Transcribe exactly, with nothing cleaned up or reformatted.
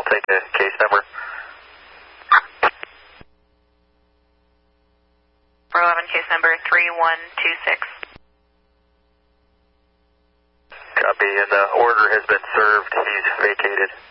take a case number. four eleven, case number three one two six. Copy, and the order has been served. He's vacated.